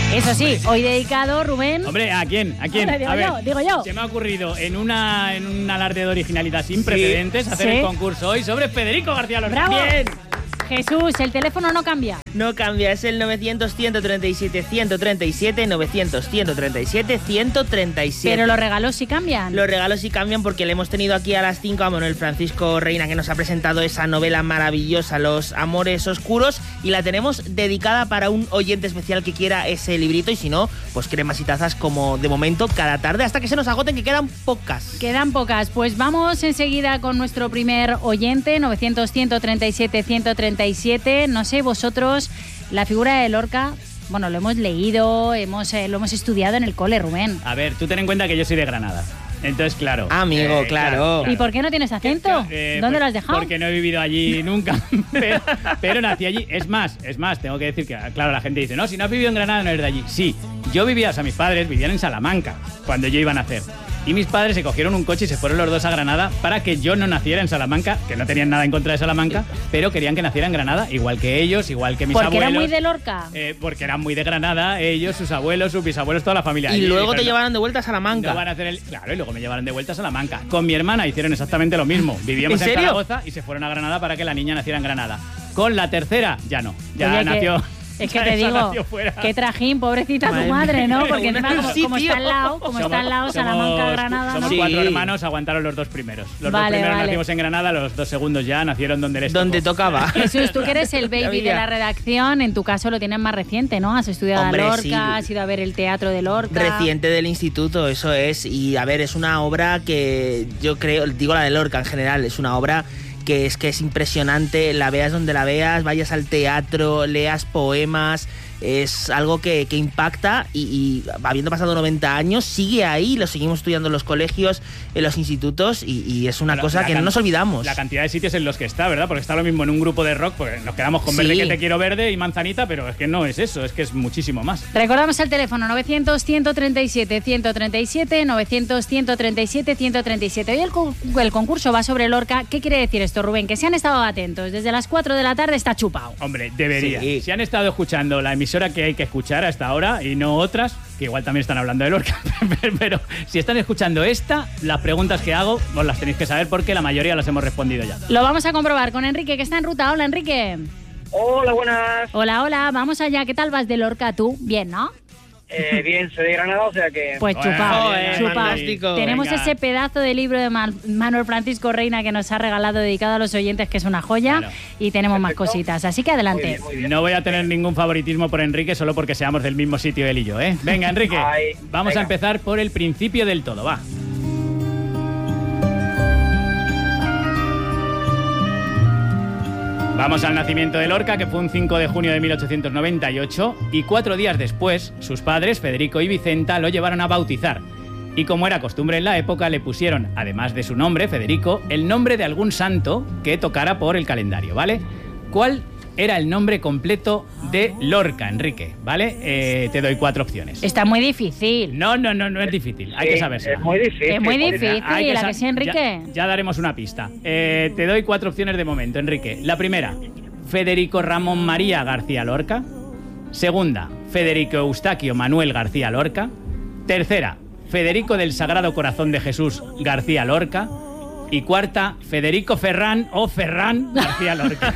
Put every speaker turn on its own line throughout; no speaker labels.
Eso sí, hoy dedicado, Rubén...
Hombre, ¿a quién? ¿A quién?
Hombre, digo yo.
Se me ha ocurrido en un alarde de originalidad sin precedentes hacer el concurso hoy sobre Federico García Lorca.
¡Bravo!
¡Bien!
Jesús, el teléfono no cambia.
No cambia, es el 900-137-137, 900-137-137.
Pero los regalos sí cambian.
Los regalos sí cambian porque le hemos tenido aquí a las 5 a Manuel Francisco Reina, que nos ha presentado esa novela maravillosa, Los Amores Oscuros, y la tenemos dedicada para un oyente especial que quiera ese librito, y si no, pues cremas y tazas como de momento cada tarde, hasta que se nos agoten, que quedan pocas.
Quedan pocas. Pues vamos enseguida con nuestro primer oyente, 900-137-137. No sé, vosotros, la figura de Lorca, bueno, lo hemos leído, lo hemos estudiado en el cole, Rubén.
A ver, tú ten en cuenta que yo soy de Granada. Entonces, claro.
Amigo, claro.
¿Y por qué no tienes acento? ¿Dónde
pues,
lo has dejado?
Porque no he vivido allí nunca, pero nací allí. Es más, tengo que decir que, claro, la gente dice, no, si no has vivido en Granada no eres de allí. Sí, yo vivía, o sea, mis padres vivían en Salamanca cuando yo iba a nacer. Y mis padres se cogieron un coche y se fueron los dos a Granada para que yo no naciera en Salamanca, que no tenían nada en contra de Salamanca, pero querían que naciera en Granada, igual que ellos, igual que mis abuelos.
¿Porque eran muy de Lorca?
Porque eran muy de Granada, ellos, sus abuelos, sus bisabuelos, toda la familia.
Y luego te llevaron de vuelta a Salamanca.
No van a hacer claro, y luego me llevaron de vuelta a Salamanca. Con mi hermana hicieron exactamente lo mismo. Vivíamos en Zaragoza y se fueron a Granada para que la niña naciera en Granada. Con la tercera, ya no. Ya nació...
Es que te digo, qué trajín, pobrecita tu madre, ¿no? Porque como está al lado, Salamanca, Granada, ¿no?
Somos 4 hermanos, aguantaron los 2 primeros. Los 2 primeros nacimos en Granada, los 2 segundos ya nacieron donde
tocaba.
Jesús, tú que eres el baby de la redacción, en tu caso lo tienes más reciente, ¿no? Has estudiado a Lorca, sí. Has ido a ver el teatro de Lorca.
Reciente del instituto, eso es. Y a ver, es una obra que yo creo, digo la de Lorca en general, es una obra que es impresionante, la veas donde la veas, vayas al teatro, leas poemas, es algo que impacta y habiendo pasado 90 años sigue ahí, lo seguimos estudiando en los colegios, en los institutos y es una cosa que no nos olvidamos.
La cantidad de sitios en los que está, ¿verdad? Porque está lo mismo en un grupo de rock, pues nos quedamos con Verde que te quiero verde y Manzanita, pero es que no es eso, es que es muchísimo más.
Recordamos el teléfono 900-137-137, 900-137-137. Hoy el concurso va sobre Lorca. ¿Qué quiere decir esto, Rubén? Que se han estado atentos. Desde las 4 de la tarde está chupado.
Hombre, debería.
Sí.
Si han estado escuchando la emisora que hay que escuchar a esta hora y no otras, que igual también están hablando de Lorca, pero si están escuchando esta, las preguntas que hago os las tenéis que saber porque la mayoría las hemos respondido ya.
Lo vamos a comprobar con Enrique, que está en ruta. Hola, Enrique.
Hola, buenas.
Hola, vamos allá. ¿Qué tal vas de Lorca tú? Bien, ¿no?
Bien, soy de Granada, o sea que...
Pues chupado, chupado.
Fantástico.
Tenemos ese pedazo de libro de Manuel Francisco Reina que nos ha regalado, dedicado a los oyentes, que es una joya, claro. Y tenemos más cositas, así que adelante.
Muy bien.
No voy a tener ningún favoritismo por Enrique solo porque seamos del mismo sitio él y yo, ¿eh? Venga, Enrique, vamos a empezar por el principio del todo, va. Vamos al nacimiento de Lorca, que fue un 5 de junio de 1898, y 4 días después, sus padres, Federico y Vicenta, lo llevaron a bautizar. Y como era costumbre en la época, le pusieron, además de su nombre, Federico, el nombre de algún santo que tocara por el calendario, ¿vale? ¿Cuál era el nombre completo de Lorca, Enrique? ¿Vale? Te doy 4 opciones.
Está muy difícil.
No es difícil, hay que saberlo.
Es muy difícil.
Es muy difícil, ¿y la que sí, Enrique?
Ya daremos una pista. Te doy 4 opciones de momento, Enrique. La primera, Federico Ramón María García Lorca. Segunda, Federico Eustaquio Manuel García Lorca. Tercera, Federico del Sagrado Corazón de Jesús García Lorca. Y cuarta, Federico Ferrán o Ferrán García Lorca.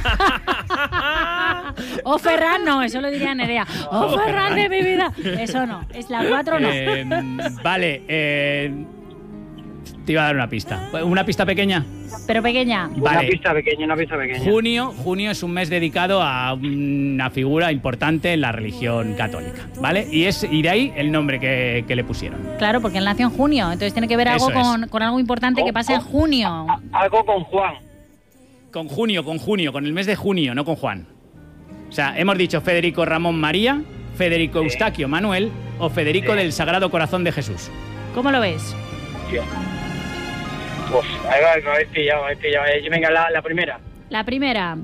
O Ferrán no, eso lo diría Nerea. O Ferrán de mi vida. Eso no, es la 4 no.
Vale, te iba a dar una pista. ¿Una pista pequeña?
Pero pequeña.
Vale.
Una pista pequeña.
Junio es un mes dedicado a una figura importante en la religión católica, ¿vale? Y de ahí el nombre que le pusieron.
Claro, porque él nació en junio, entonces tiene que ver algo con algo importante que pasa en junio.
Algo con Juan.
Con junio, con el mes de junio, no con Juan. O sea, hemos dicho Federico Ramón María, Federico Eustaquio Manuel o Federico del Sagrado Corazón de Jesús.
¿Cómo lo ves?
Uf, ahí va, me habéis pillado. Venga, la primera.
La primera.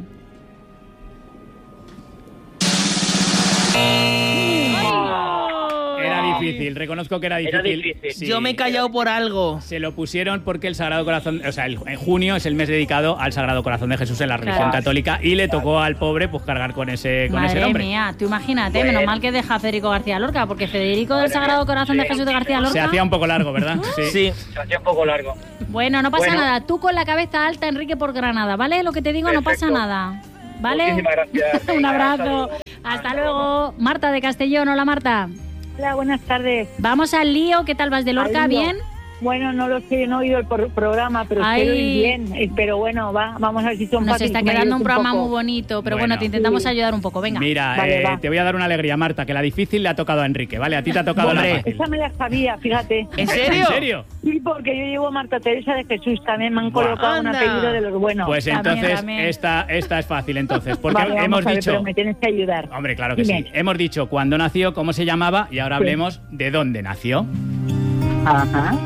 Era difícil, reconozco que era difícil.
Era difícil.
Sí.
Yo me he callado por algo.
Se lo pusieron porque el Sagrado Corazón, o sea, en junio es el mes dedicado al Sagrado Corazón de Jesús en la religión católica y le tocó al pobre pues cargar con ese
Madre
nombre.
mía, tú imagínate, menos mal que deja a Federico García Lorca, porque Federico del Sagrado Corazón de Jesús de García Lorca...
Se hacía un poco largo, ¿verdad?
Sí.
Se hacía un poco largo.
Bueno, no pasa
Bueno.
nada. Tú con la cabeza alta, Enrique, por Granada, ¿vale? Lo que te digo, no pasa
Perfecto.
nada. ¿Vale?
Muchísimas gracias.
Un
Venga,
abrazo.
saludos.
Hasta luego. Marta de Castellón. Hola, Marta.
Hola, buenas tardes.
Vamos al lío. ¿Qué tal vas de Lorca?
Al lío.
¿Bien?
Bueno, no lo sé, no he oído el programa, pero
Ay.
espero ir bien. Pero bueno, vamos a ver si son
Nos
fáciles.
está
que me
quedando
ayudes
un programa
poco.
muy bonito, pero bueno,
Bueno.
te intentamos
Sí.
ayudar un poco. Venga.
Mira,
Vale, va.
te voy a dar una alegría, Marta, que la difícil le ha tocado a Enrique, ¿vale? A ti te ha tocado
Hombre.
la fácil.
Esa me la sabía, fíjate.
¿En serio?
¿En serio?
Sí, porque yo llevo Marta Teresa de Jesús, también me han
Buah.
colocado un
Anda.
apellido de los buenos.
Pues
También,
entonces
también.
esta es fácil entonces, porque
Vale, vamos
hemos
a ver,
dicho...
pero me tienes que ayudar.
Hombre, claro que
Dime.
sí. Hemos dicho cuándo nació, cómo se llamaba y ahora
Sí.
hablemos de dónde nació.
Ajá.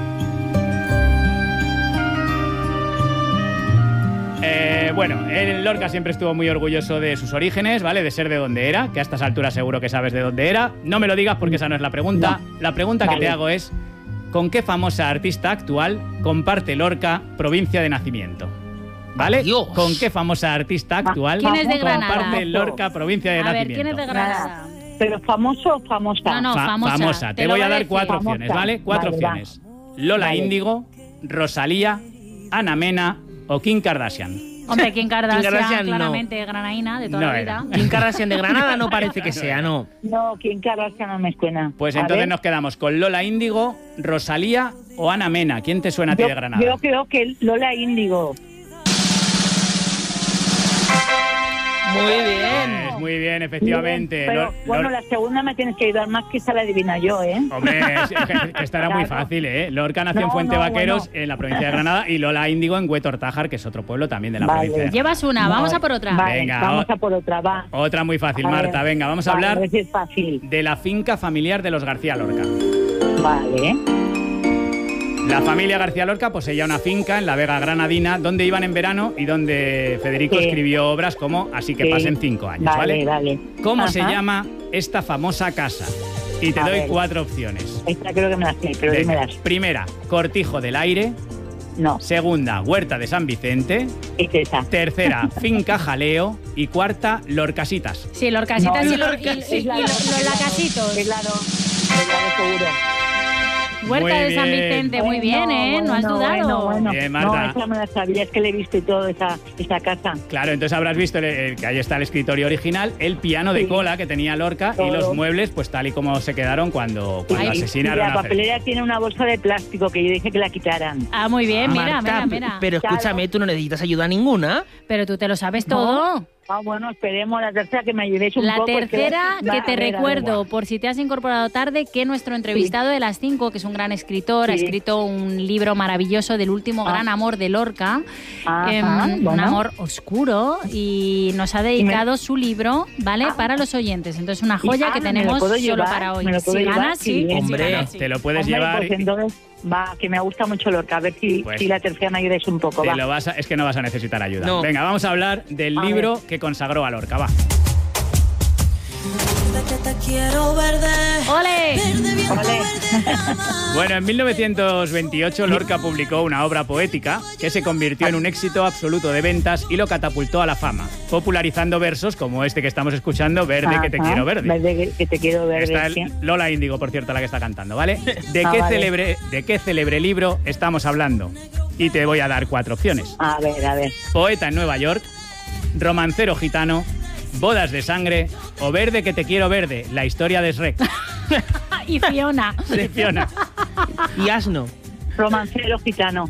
Bueno, el Lorca siempre estuvo muy orgulloso de sus orígenes, ¿vale? De ser de donde era, que a estas alturas seguro que sabes de dónde era. No me lo digas porque esa no es la pregunta. La pregunta que
Vale.
te hago es, ¿con qué famosa artista actual comparte Lorca provincia de nacimiento? ¿Vale?
Adiós.
¿Con qué famosa artista actual
¿Quién es de Granada?
comparte Lorca provincia de
A ver,
nacimiento?
¿quién es de Granada?
¿Pero famoso o famosa?
No, famosa.
Te voy a dar cuatro
Famosa.
opciones, ¿vale? Cuatro
Vale, va.
opciones. Lola
Vale.
Índigo, Rosalía, Ana Mena o Kim Kardashian.
Hombre, Kim Kardashian,
Kardashian, no.
claramente granaína de toda
No
la
era.
vida.
Kim Kardashian de Granada no parece que sea, ¿no?
No, ¿quién Kardashian no me suena?
Pues
A
entonces
ver.
nos quedamos con Lola Índigo, Rosalía o Ana Mena. ¿Quién te suena a ti de Granada?
Yo creo que Lola Índigo.
Muy bien.
Pues muy bien, efectivamente.
Pero bueno, la segunda me tienes que ayudar más, que esa la adivina yo, ¿eh?
Hombre, que esta era muy
Claro.
fácil, ¿eh? Lorca nació en
No,
Fuente
no,
Vaqueros,
bueno.
en la provincia de Granada, y Lola Índigo en Huetortájar, que es otro pueblo también de la
Vale.
provincia de Granada.
Llevas una, vamos a por otra.
Vale,
Venga,
vamos a por otra, va.
Otra muy fácil,
A ver.
Marta. Venga, vamos a
Vale,
hablar
ver si es fácil.
de la finca familiar de los García Lorca.
Vale.
La familia García Lorca poseía una finca en la Vega Granadina donde iban en verano y donde Federico
Sí.
escribió obras como Así que
Sí.
pasen 5 años, ¿vale?
Vale.
¿Cómo
Ajá.
se llama esta famosa casa? Y te
A
doy
ver.
4 opciones.
Esta creo que me la sé, pero
Venga.
dímelas.
Primera, Cortijo del Aire.
No,
Segunda, Huerta de San Vicente.
es esa.
Tercera, Finca Jaleo. Y cuarta, Lorcasitas.
Sí, Lorcasitas
No,
y
Lorcasitas.
los lacasitos.
Es la dos seguro.
Huerta
Muy
de San
bien.
Vicente, muy bien, ¿eh? No has dudado.
Bueno.
Bien, Marta.
No, esa me la sabía, es que le he visto y todo esa casa.
Claro, entonces habrás visto que ahí está el escritorio original, el piano de
Sí.
cola que tenía Lorca y
Todo.
los muebles, pues tal y como se quedaron cuando
Y
asesinaron
la
a Federico.
papelera tiene una bolsa de plástico que yo dije que la quitaran.
Ah, muy bien, mira,
Marta,
mira.
pero escúchame, tú no necesitas ayuda ninguna.
Pero tú te lo sabes todo.
Ah, bueno, esperemos la tercera que me ayudéis un
La
poco.
tercera,
Va,
que
a
te
ver,
recuerdo, por si te has incorporado tarde, que nuestro entrevistado de las 5, que es un gran escritor, ha
Sí.
escrito un libro maravilloso del último gran amor de Lorca,
Ajá,
un
bueno.
amor oscuro, y nos ha dedicado su libro, ¿vale? Para los oyentes. Entonces, una joya que
¿me lo
tenemos
puedo
solo
llevar?
para hoy.
¿Me lo puedo
Si
llevar?
ganas,
Qué
sí.
bien.
Hombre,
si ganas, sí.
Te lo puedes
Hombre,
llevar
pues entonces, va, que me gusta mucho Lorca. A ver si,
Pues-
si la tercera me ayudáis un poco, va.
es que no vas a necesitar ayuda.
No.
Venga, vamos a hablar del
A
libro que consagró a Lorca, va.
¡Ole!
Ole.
Bueno, en 1928 Lorca publicó una obra poética que se convirtió en un éxito absoluto de ventas y lo catapultó a la fama, popularizando versos como este que estamos escuchando, Verde que te
Ajá,
quiero verde.
Verde que te quiero verde.
Está
sí.
Lola Índigo, por cierto, la que está cantando, ¿vale? ¿De
Ah,
qué
vale.
célebre libro estamos hablando? Y te voy a dar 4 opciones.
A ver.
Poeta en Nueva York, Romancero gitano, Bodas de sangre o Verde que te quiero verde, la historia de Shrek.
Y Fiona.
De Fiona.
Y asno.
Romancero gitano.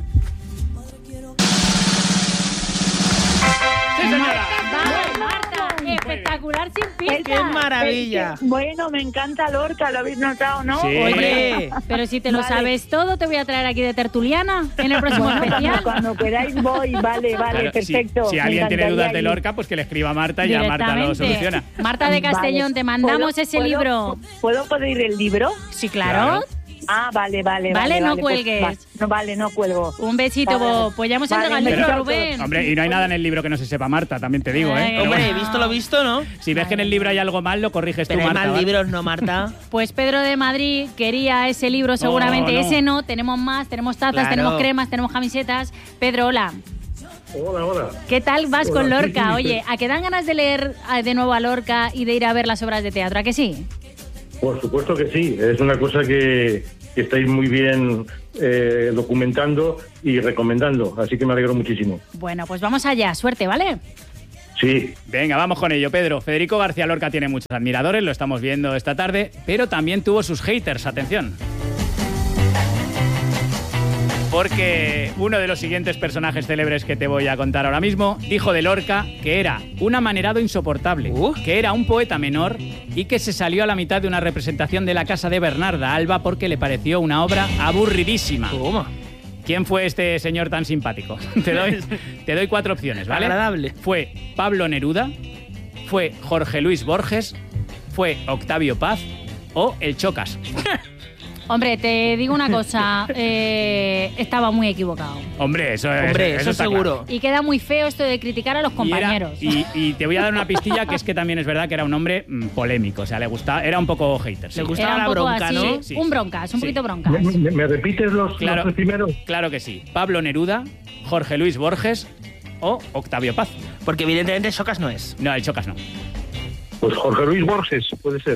¡Sí, señora!
Vale, Marta, espectacular sin pistas.
¡Qué maravilla!
Es que, bueno, me encanta Lorca, ¿lo habéis notado, no?
Sí.
Oye,
Pero si te lo
Vale.
sabes todo, te voy a traer aquí de tertuliana en el próximo
Bueno,
especial.
cuando queráis voy, vale,
Claro,
perfecto.
Si
Me
alguien tiene
encantaría
dudas de
ir.
Lorca, pues que le escriba a Marta y ya Marta lo soluciona.
Marta de Castellón,
Vale.
te mandamos
¿Puedo-
ese
puedo-
libro.
¿Puedo pedir el libro?
Sí, claro.
Ah, vale.
Vale, no cuelgues.
Vale, no cuelgo.
Un besito,
Vale.
pues ya hemos
Vale,
entregado el libro,
pero-
Rubén.
Hombre, y no hay nada en el libro que no se sepa, Marta, también te digo, ¿eh? Pero
Hombre,
bueno,
visto lo visto, ¿no?
si ves que en el libro hay algo mal, lo corriges tú,
Pero hay
Marta.
más
¿vale?
libros, ¿no, Marta?
Pues Pedro de Madrid quería ese libro seguramente.
no.
Ese no, tenemos más, tenemos tazas,
Claro.
tenemos cremas, tenemos camisetas. Pedro, hola.
Hola.
¿Qué tal vas
Hola,
con Lorca?
sí.
Oye, ¿a qué dan ganas de leer de nuevo a Lorca y de ir a ver las obras de teatro? ¿A que sí?
Por supuesto que sí, es una cosa que estáis muy bien documentando y recomendando, así que me alegro muchísimo.
Bueno, pues vamos allá. Suerte, ¿vale?
Sí,
Venga, vamos con ello, Pedro. Federico García Lorca tiene muchos admiradores, lo estamos viendo esta tarde, pero también tuvo sus haters, atención. Porque uno de los siguientes personajes célebres que te voy a contar ahora mismo dijo de Lorca que era un amanerado insoportable, que era un poeta menor y que se salió a la mitad de una representación de la casa de Bernarda Alba porque le pareció una obra aburridísima.
Toma.
¿Quién fue este señor tan simpático? Te doy 4 opciones, ¿vale?
Agradable.
Fue Pablo Neruda, fue Jorge Luis Borges, fue Octavio Paz o el Chocas.
Hombre, te digo una cosa. Estaba muy equivocado.
Hombre, eso
Eso
está
seguro.
claro.
Y queda muy feo esto de criticar a los compañeros.
Y te voy a dar una pistilla que es que también es verdad que era un hombre polémico. O sea, le gustaba, era un poco hater. Sí.
Le gustaba
Era
la
un poco
bronca,
así,
¿no?
Sí,
un
sí.
broncas, un
Sí.
poquito broncas.
¿Me repites los tres primeros?
Claro que sí. Pablo Neruda, Jorge Luis Borges o Octavio Paz.
Porque evidentemente Socas no es.
No, el Chocas no.
Pues Jorge Luis Borges, puede ser.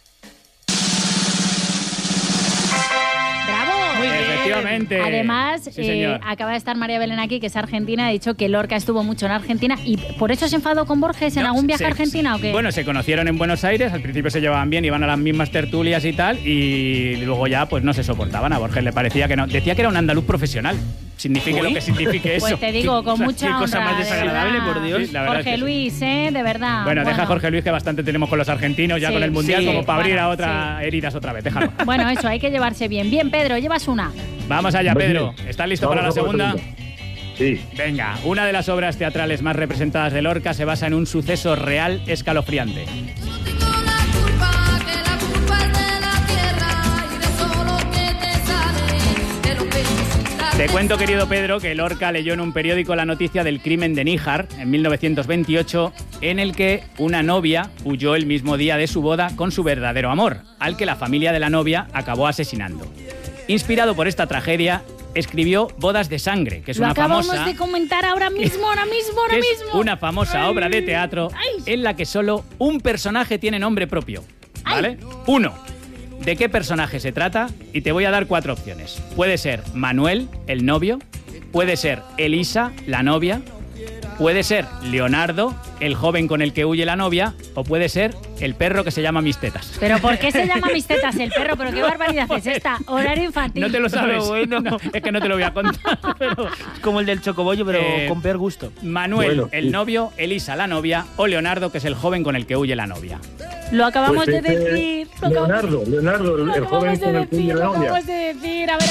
¡Bravo!
Muy bien.
Efectivamente.
Además,
Sí, señor.
acaba de estar María Belén aquí, que es argentina, ha dicho que Lorca estuvo mucho en Argentina y por eso se enfadó con Borges en
No,
algún viaje
se-
a Argentina, ¿o qué?
Bueno, se conocieron en Buenos Aires, al principio se llevaban bien, iban a las mismas tertulias y tal, y luego ya pues no se soportaban. A Borges le parecía que no. Decía que era un andaluz profesional. Signifique
Uy.
lo que signifique eso.
Pues te digo, con mucha
qué cosa
honra,
más
de
desagradable,
verdad.
por Dios.
Sí, la verdad
Jorge
es que sí.
Luis, de verdad.
Bueno, deja a Jorge Luis, que bastante tenemos con los argentinos ya
Sí,
con el Mundial,
sí.
como para abrir
Bueno,
a otras heridas otra vez. Déjalo.
Bueno, eso, hay que llevarse bien. Bien, Pedro, llevas una.
Vamos allá,
Muy
Pedro.
bien.
¿Estás listo
Vamos
para la
con
segunda?
Sí.
Venga, una de las obras teatrales más representadas de Lorca se basa en un suceso real escalofriante.
Tengo la culpa, que la culpa es de la tierra y de todo lo que te sale de los pelos.
Te cuento, querido Pedro, que Lorca leyó en un periódico la noticia del crimen de Níjar en 1928, en el que una novia huyó el mismo día de su boda con su verdadero amor, al que la familia de la novia acabó asesinando. Inspirado por esta tragedia, escribió Bodas de Sangre, que es
Lo
una
acabamos
famosa...
de comentar ahora mismo.
que es una famosa obra de teatro en la que solo un personaje tiene nombre propio. ¿Vale? Uno. ¿De qué personaje se trata? Y te voy a dar 4 opciones. Puede ser Manuel, el novio. Puede ser Elisa, la novia. Puede ser Leonardo, el joven con el que huye la novia. O puede ser el perro que se llama Mis Tetas.
¿Pero por qué se llama Mis Tetas el perro? ¿Pero qué barbaridad es esta? Horario infantil.
No te lo sabes.
Pero bueno.
No, es que no te lo voy a contar. Pero
Como el del chocobollo, pero
Eh,
con peor gusto.
Manuel,
Bueno,
el
sí.
novio. Elisa, la novia. O Leonardo, que es el joven con el que huye la novia.
Lo acabamos
Pues
de
ese
decir. Lo acabamos-
Leonardo,
lo
el joven
acabamos de
con el que huye
decir,
la
lo
novia.
acabamos de decir. A ver.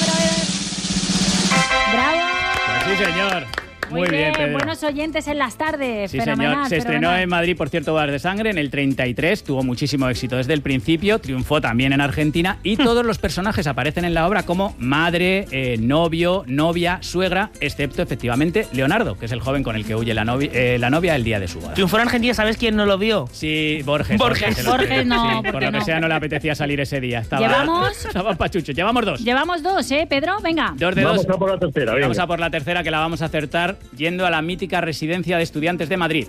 ¡Bravo!
Pues sí, señor. Muy bien, Pedro.
Buenos oyentes en las tardes.
Sí,
Fenomenal,
señor. Se estrenó
fenomenal.
en Madrid, por cierto, Bodas de Sangre en el 33. Tuvo muchísimo éxito desde el principio. Triunfó también en Argentina. Y todos los personajes aparecen en la obra como madre, novio, novia, suegra, excepto, efectivamente, Leonardo, que es el joven con el que huye la novia el día de su boda.
Triunfó en Argentina, ¿sabes quién no lo vio?
Sí, Borges.
Borges.
el otro.
Borges no,
Sí,
porque
por lo que
no.
sea, no le apetecía salir ese día.
Llevamos-
Estaba pachucho. Llevamos 2.
Llevamos 2, Pedro? Venga.
2 de 2.
Vamos a por la tercera, venga.
Vamos a por la tercera, que la vamos a acertar yendo a la mítica residencia de estudiantes de Madrid.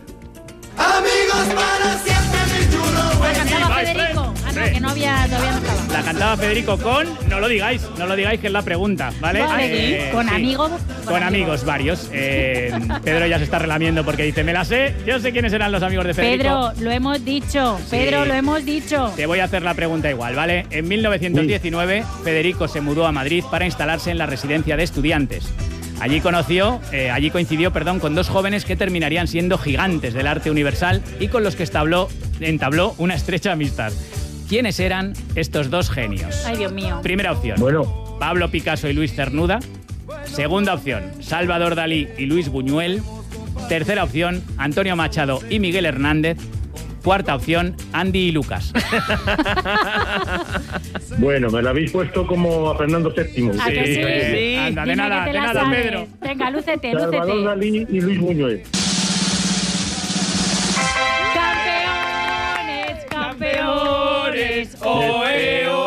La cantaba
my
Federico.
friend.
Ah, no, que todavía no estaba.
La cantaba Federico con... No lo digáis, que es la pregunta, ¿vale?
Vale, con
sí.
amigos.
Con amigos varios. Pedro ya se está relamiendo porque dice, me la sé, yo sé quiénes eran los amigos de Federico.
Pedro, lo hemos dicho.
Sí.
Pedro, lo hemos dicho.
Te voy a hacer la pregunta igual, ¿vale? En 1919, Federico se mudó a Madrid para instalarse en la residencia de estudiantes. Allí coincidió, con 2 jóvenes que terminarían siendo gigantes del arte universal y con los que entabló una estrecha amistad. ¿Quiénes eran estos 2 genios?
Ay, Dios mío.
Primera opción,
Bueno,
Pablo Picasso y Luis Cernuda. Segunda opción, Salvador Dalí y Luis Buñuel. Tercera opción, Antonio Machado y Miguel Hernández. Cuarta opción, Andy y Lucas.
Bueno, me la habéis puesto como a Fernando VII.
¿A que sí?
Sí.
Anda, de
Dime
nada,
que te
de
la
nada,
sabes.
Pedro.
Venga, lúcete,
Salvador
lúcete.
Dalí y Luis Buñuel.
¡Campeones! ¡Campeones!
¡Oe, oe,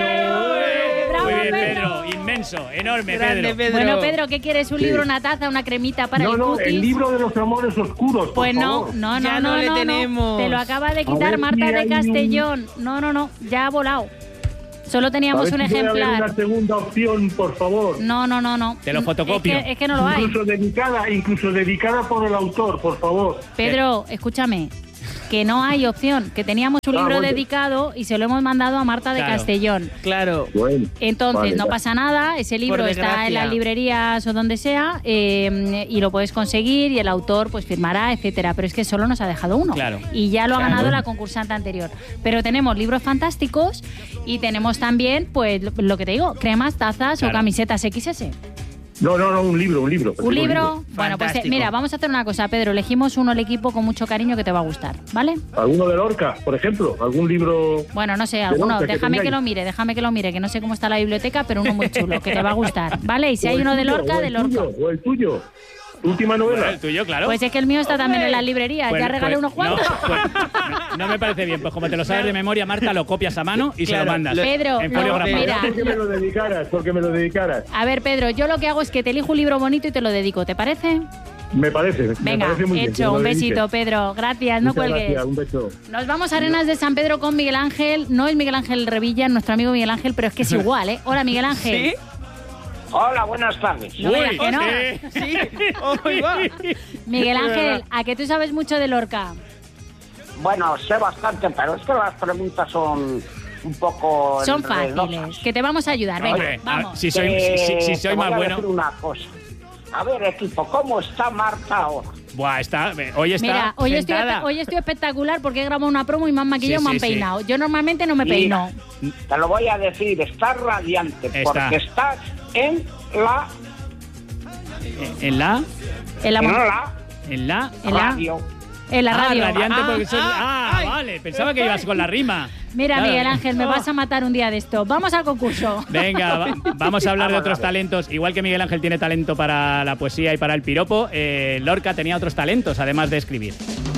oe!
¡Bravo,
Muy bien,
Pedro!
Pedro. Inmenso, enorme,
Grande,
Pedro.
Bueno, Pedro, ¿qué quieres? ¿Un
Sí.
libro, una taza, una cremita para
No,
el
no,
cookies?
el libro de los amores oscuros, por
Pues no,
favor.
no,
Ya no le tenemos.
Te lo acaba de
A
quitar
ver
Marta
si
de
hay
Castellón. No, ya ha volado. Solo
A
teníamos
ver
un
si puede haber
ejemplar.
una segunda opción, por favor.
No.
Te lo fotocopio.
Es que no lo hay.
Incluso dedicada por el autor, por favor.
Pedro, escúchame. Que no hay opción, que teníamos un libro
bueno.
dedicado y se lo hemos mandado a Marta de
Claro.
Castellón.
Claro.
Bueno,
Entonces,
vale,
no
ya.
pasa nada, ese libro
Por
está
desgracia.
en las librerías o donde sea y lo puedes conseguir y el autor pues firmará, etcétera. Pero es que solo nos ha dejado uno.
Claro.
Y ya lo ha ganado la concursante anterior. Pero tenemos libros fantásticos y tenemos también, pues, lo que te digo, cremas, tazas
Claro.
o camisetas XS.
No, un libro.
¿Un libro? Bueno, pues
Fantástico.
mira, vamos a hacer una cosa, Pedro. Elegimos uno al equipo con mucho cariño que te va a gustar, ¿vale?
¿Alguno de Lorca, por ejemplo? ¿Algún libro?
Bueno, no sé, alguno.
Lorca que
Déjame que
tengáis.
lo mire, que no sé cómo está la biblioteca, pero uno muy chulo, que te va a gustar, ¿vale? Y si hay
O el
uno de
tuyo,
Lorca,
o
de
el
Lorca.
tuyo, o el tuyo. ¿Tu última
Bueno,
novela?
el tuyo, claro.
Pues es que el mío está también en las librerías,
Pues-
ya regalé
pues-
unos cuantos.
No, pues, no me parece bien. Pues como te lo sabes de memoria, Marta, lo copias a mano y se
Claro,
lo mandas.
Pedro,
en
no,
folio grapado.
mira.
Porque me lo dedicaras.
A ver, Pedro, yo lo que hago es que te elijo un libro bonito y te lo dedico, ¿te parece?
Me parece
Venga,
muy bien. que
hecho,
me
un
lo dediques.
besito, Pedro. Gracias, no
Muchas
cuelgues.
gracias, un beso.
Nos vamos a Arenas de San Pedro con Miguel Ángel. No es Miguel Ángel Revilla, nuestro amigo Miguel Ángel, pero es que es igual, ¿eh? Hola, Miguel Ángel.
¿Sí?
Hola, buenas tardes.
No me digas que no.
Sí. Hoy va.
Miguel Ángel, ¿a que tú sabes mucho de Lorca?
Bueno, sé bastante, pero es que las preguntas son un poco
Son
enredosas.
fáciles, que te vamos a ayudar. Venga,
Hombre,
vamos.
si soy
Te
más
voy a
bueno.
decir una cosa. A ver, equipo, ¿cómo está Marta ahora?
Buah, hoy está.
Mira, hoy estoy
sentada.
espectacular porque he grabado una promo y me han maquillado y
Sí,
me han
sí, sí.
peinado. Yo normalmente no me peino.
Mira, te lo voy a decir, estás radiante,
Está.
porque estás en la,
En la.
En la,
en
mon-
la
en la,
radio.
en la radio.
Radiante
Ah,
porque soy.
ay.
Vale, pensaba que ibas con la rima.
Mira,
Claro.
Miguel Ángel, me vas a matar un día de esto. Vamos al concurso.
Venga, vamos a hablar de
Vamos,
otros
vamos.
talentos. Igual que Miguel Ángel tiene talento para la poesía y para el piropo, Lorca tenía otros talentos, además de escribir.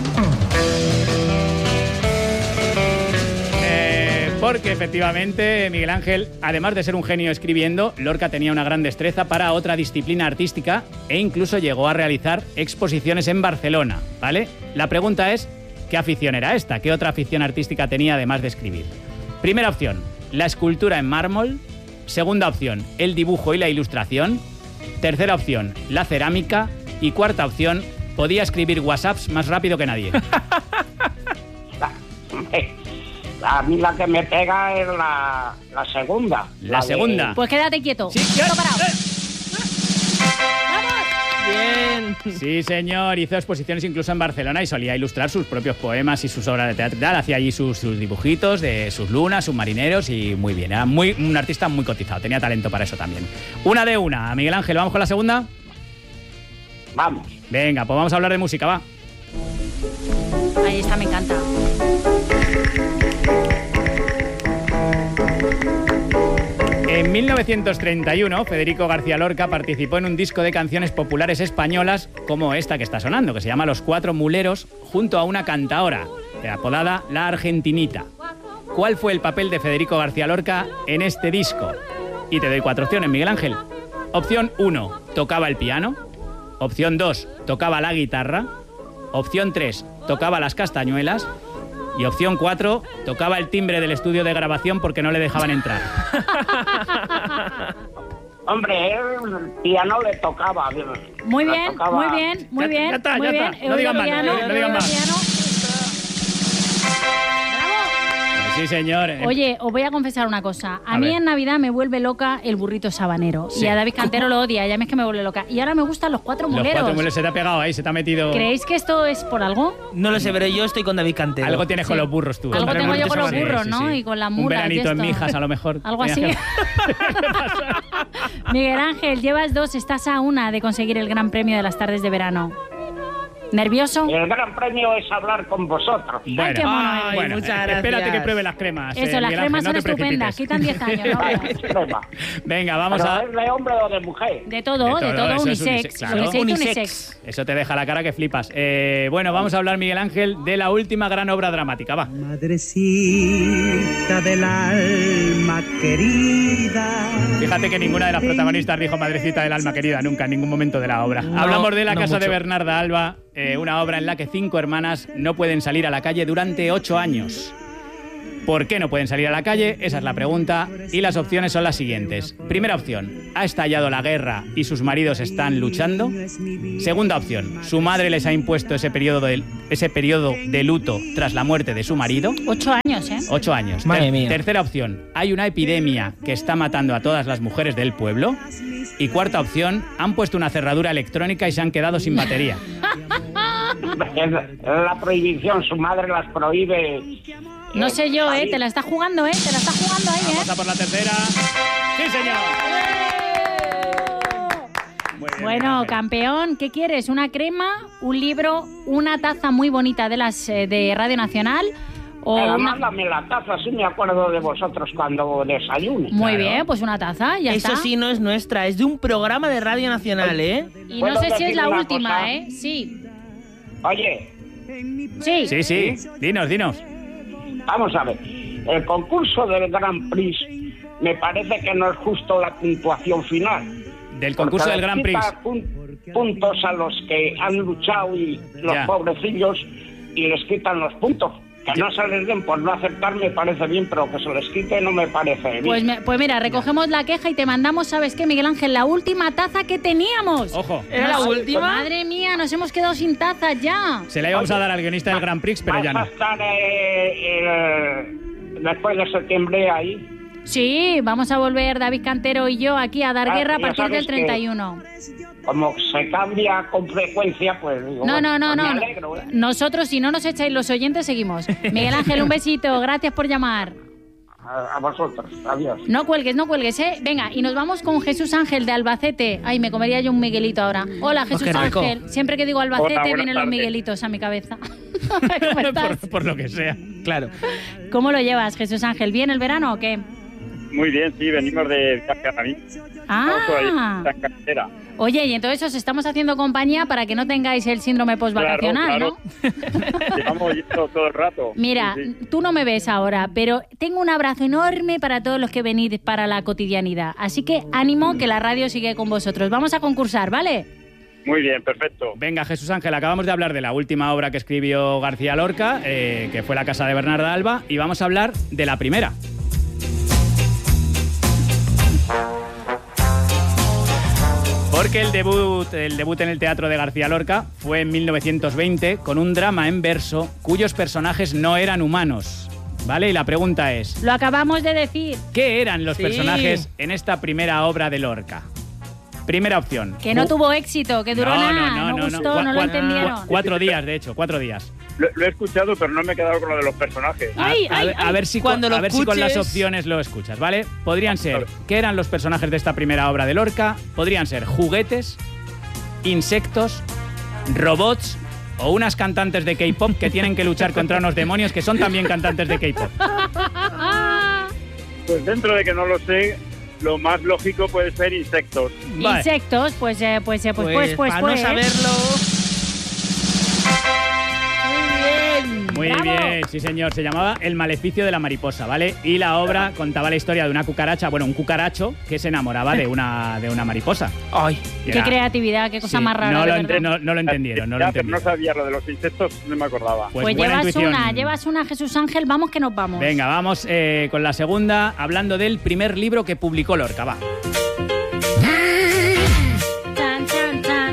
Porque efectivamente Miguel Ángel, además de ser un genio escribiendo, Lorca tenía una gran destreza para otra disciplina artística e incluso llegó a realizar exposiciones en Barcelona, ¿vale? La pregunta es, ¿qué afición era esta? ¿Qué otra afición artística tenía además de escribir? Primera opción, la escultura en mármol. Segunda opción, el dibujo y la ilustración. Tercera opción, la cerámica. Y cuarta opción, podía escribir WhatsApps más rápido que nadie.
A mí la que me pega es la segunda.
La
de-
segunda.
Pues quédate quieto.
Sí,
Quieto parado.
Bien.
Sí, señor, hizo exposiciones incluso en Barcelona y solía ilustrar sus propios poemas y sus obras de teatro y tal. Hacía allí sus dibujitos de sus lunas, sus marineros y muy bien. Era un artista muy cotizado, tenía talento para eso también. Una de una. Miguel Ángel, ¿vamos con la segunda?
Vamos.
Venga, pues vamos a hablar de música, va.
Ahí está, me encanta.
En 1931, Federico García Lorca participó en un disco de canciones populares españolas como esta que está sonando, que se llama Los Cuatro Muleros, junto a una cantaora, apodada La Argentinita. ¿Cuál fue el papel de Federico García Lorca en este disco? Y te doy 4 opciones, Miguel Ángel. Opción 1, tocaba el piano. Opción 2, tocaba la guitarra. Opción 3, tocaba las castañuelas. Y opción 4, tocaba el timbre del estudio de grabación porque no le dejaban entrar.
Hombre, el piano le tocaba.
Muy
Le
bien,
tocaba-
muy bien, muy
Ya-
bien.
ya está,
muy
ya
bien.
está. No digas más,
Europiano,
no digas más.
Europiano.
Pues sí, señor.
Oye, os voy a confesar una cosa. A
A
mí
ver.
en Navidad me vuelve loca el burrito sabanero.
Sí.
Y a David Cantero lo odia. Ya me es que me vuelve loca. Y ahora me gustan los cuatro
Los
muleros.
cuatro muleros se te ha pegado ahí, se te ha metido...
¿Creéis que esto es por algo?
No lo sé, pero yo estoy con David Cantero.
Algo tienes con
Sí.
los burros tú.
Algo
Con
tengo yo
burritos
con los
sabaneros,
burros, ¿no? Y con las
Un
mulas y
veranito en
esto.
Mijas, a lo mejor.
Algo así.
Tenías
Miguel Ángel, llevas 2, estás a 1 de conseguir el gran premio de las tardes de verano. ¿Nervioso?
El gran premio es hablar con vosotros.
Bueno,
Ay, qué mono eres.
bueno,
Muchas gracias.
espérate que pruebe las cremas.
Eso, las
Miguel
cremas
Ángel,
son
no te
estupendas,
precipites.
quitan 10 años, ¿no?
Vale, crema.
Venga, vamos
¿Pero
a...
es de hombre o de mujer?
De todo,
eso es
unisex.
claro.
Unisex,
Unisex.
Eso te deja la cara que flipas. Bueno, vamos a hablar, Miguel Ángel, de la última gran obra dramática. Va.
Madrecita del alma querida.
Fíjate que ninguna de las protagonistas dijo madrecita del alma querida nunca en ningún momento de la obra. Hablamos de La
no
casa de
mucho.
Bernarda Alba, una obra en la que 5 hermanas no pueden salir a la calle durante 8 años. ¿Por qué no pueden salir a la calle? Esa es la pregunta. Y las opciones son las siguientes. Primera opción, ha estallado la guerra y sus maridos están luchando. Segunda opción, su madre les ha impuesto ese periodo de luto tras la muerte de su marido.
8 años, ¿eh?
8 años.
Madre mía.
Tercera opción, hay una epidemia que está matando a todas las mujeres del pueblo. Y cuarta opción, han puesto una cerradura electrónica y se han quedado sin batería.
Es la prohibición, su madre las prohíbe.
No sé yo,
salir.
te la está jugando, te la está jugando ahí,
Vamos a por la tercera. ¡Sí, señor! Muy bien,
Bueno,
Miguel Ángel.
campeón, ¿qué quieres? ¿Una crema, un libro, una taza muy bonita de las de Radio Nacional? O
Pero
una...
mándame la taza, así me acuerdo de vosotros cuando desayune.
Muy
Claro.
bien, pues una taza, ya
Eso
está.
sí no es nuestra, es de un programa de Radio Nacional, ¿eh?
Y no
¿Puedo
sé si es
decir
la
una
última,
cosa?
Sí.
Oye,
Sí.
Sí, sí. Dinos.
vamos a ver. El concurso del Grand Prix me parece que no es justo la puntuación final.
Del concurso
Porque
del Grand
les
Prix.
quita puntos a los que han luchado y los
Ya.
pobrecillos y les quitan los puntos. Que no se les den por no aceptar me parece bien, pero que se les quite no me parece bien.
Pues mira, recogemos la queja y te mandamos, ¿sabes qué, Miguel Ángel? La última taza que teníamos.
Ojo,
¿Era la
Nos-
última?
Madre mía, nos hemos quedado sin taza ya.
se la íbamos a dar al guionista del Grand Prix, pero ya
¿Vas
no.
a estar después de septiembre ahí?
Sí, vamos a volver David Cantero y yo aquí a dar guerra a
ya
partir del
sabes que-
31.
Como se cambia con frecuencia, pues digo,
No,
bueno,
no.
pues me alegro, ¿eh?
Nosotros, si no nos echáis los oyentes, seguimos. Miguel Ángel, un besito. Gracias por llamar.
A vosotros, adiós.
No cuelgues, ¿eh? Venga, y nos vamos con Jesús Ángel de Albacete. Ay, me comería yo un Miguelito ahora. Hola, Jesús
qué rico.
Ángel. Siempre que digo Albacete
Hola, buenas
vienen los
tardes.
Miguelitos a mi cabeza. ¿Cómo estás?
por lo que sea.
Claro.
¿Cómo lo llevas, Jesús Ángel? ¿Bien el verano o qué?
Muy bien, sí, venimos de Carcaní.
Ah,
Estamos en carretera.
oye, y entonces os estamos haciendo compañía para que no tengáis el síndrome postvacacional,
Claro.
¿no?
Llevamos yendo todo el rato.
Mira,
Sí, sí.
tú no me ves ahora, pero tengo un abrazo enorme para todos los que venís para la cotidianidad. Así que ánimo, que la radio sigue con vosotros. Vamos a concursar, ¿vale?
Muy bien, perfecto.
Venga, Jesús Ángel, acabamos de hablar de la última obra que escribió García Lorca, que fue La casa de Bernarda Alba, y vamos a hablar de la primera. Porque el debut en el teatro de García Lorca fue en 1920 con un drama en verso cuyos personajes no eran humanos. ¿Vale? Y la pregunta es,
Lo acabamos de decir.
¿qué eran los
Sí.
personajes en esta primera obra de Lorca? Primera opción.
Que no tuvo éxito, que duró nada, no gustó, no lo entendieron.
4 días, de hecho, 4 días.
Lo he escuchado, pero no me he quedado con lo de los personajes.
Ay, ay,
a ver si
Cuando lo
a ver si con las
escuches-
opciones lo escuchas, ¿vale? Podrían ser, ¿qué eran los personajes de esta primera obra de Lorca? Podrían ser juguetes, insectos, robots o unas cantantes de K-pop que tienen que luchar contra unos demonios que son también cantantes de K-pop.
Pues dentro de que no lo sé, lo más lógico puede ser insectos.
Vale.
Insectos, pues.
para no saberlo...
Muy
¡Bravo!
bien, sí señor. Se llamaba El maleficio de la mariposa, ¿vale? Y la obra contaba la historia de una cucaracha, bueno, un cucaracho que se enamoraba de una mariposa.
Ay,
Y
Qué
era-
creatividad, qué cosa
sí,
más rara.
No
de
lo,
verdad.
no lo entendieron, no lo
Ya, pero no
entendieron.
sabía lo de los insectos, no me acordaba.
Pues
buena intuición.
llevas una, Jesús Ángel, vamos que nos vamos.
Venga, vamos con la segunda, hablando del primer libro que publicó Lorca, va.
Chan, chan, chan.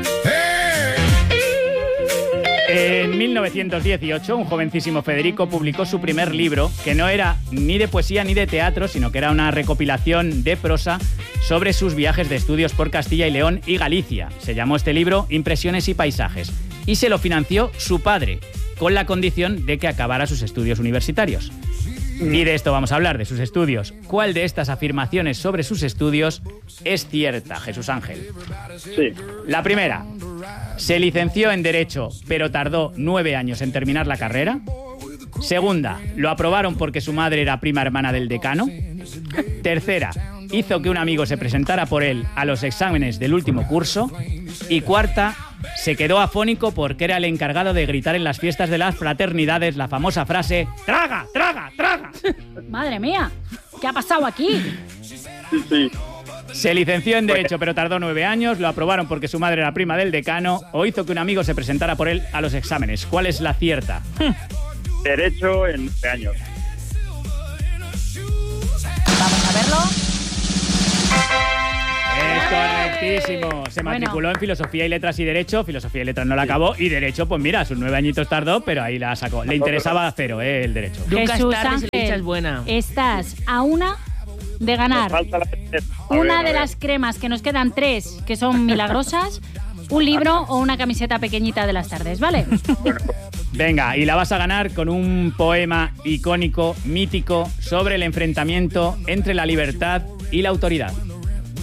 En 1918, un jovencísimo Federico publicó su primer libro, que no era ni de poesía ni de teatro, sino que era una recopilación de prosa sobre sus viajes de estudios por Castilla y León y Galicia. Se llamó este libro Impresiones y Paisajes, y se lo financió su padre, con la condición de que acabara sus estudios universitarios. Y de esto vamos a hablar, de sus estudios. ¿Cuál de estas afirmaciones sobre sus estudios es cierta, Jesús Ángel?
Sí.
La primera, Se licenció en Derecho, pero tardó 9 años en terminar la carrera. Segunda, lo aprobaron porque su madre era prima hermana del decano. Tercera, hizo que un amigo se presentara por él a los exámenes del último curso. Y cuarta, se quedó afónico porque era el encargado de gritar en las fiestas de las fraternidades la famosa frase ¡Traga, traga, traga!
Madre mía, ¿qué ha pasado aquí?
Sí.
Se licenció en Derecho, pero tardó 9 años. Lo aprobaron porque su madre era prima del decano. O hizo que un amigo se presentara por él a los exámenes. ¿Cuál es la cierta?
Derecho en 9 años.
Vamos a verlo.
Es correctísimo. Se matriculó en Filosofía y Letras y Derecho. Filosofía y Letras no la acabó. Y Derecho, pues mira, sus 9 añitos tardó, pero ahí la sacó. Le interesaba cero, el Derecho.
Nunca
Jesús
es tarde si la dicha
Ángel,
es buena.
estás a una de ganar
Falta la
una de las cremas, que nos quedan 3, que son milagrosas, un libro o una camiseta pequeñita de las tardes, ¿vale?
Venga, y la vas a ganar con un poema icónico, mítico, sobre el enfrentamiento entre la libertad y la autoridad.